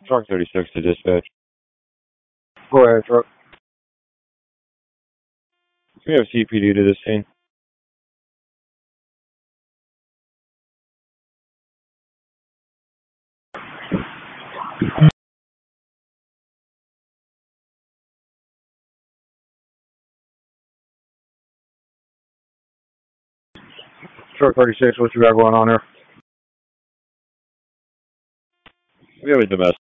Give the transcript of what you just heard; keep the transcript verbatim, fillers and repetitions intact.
Truck thirty-six to dispatch. Go ahead, truck. We have C P D to this scene. Truck thirty-six, what you got going on here? We have a domestic.